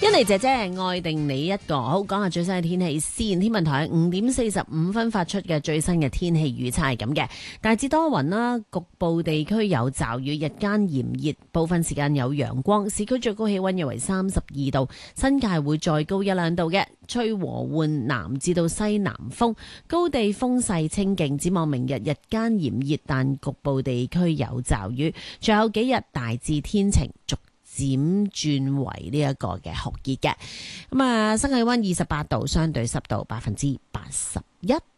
欣妮姐姐愛定你一個。好，講下最新嘅天氣先。天文台5點45分發出嘅最新嘅天氣預測係咁嘅，大致多雲啦，局部地區有驟雨，日間炎熱，部分時間有陽光，市區最高氣溫約為32度，新界會再高1-2度嘅，吹和緩南至到西南風，高地風勢清勁。展望明日日間炎熱，但局部地區有驟雨，最後幾日大致天晴，逐漸轉為呢一個嘅酷熱嘅。咁啊，新氣溫28度，相對濕度81%。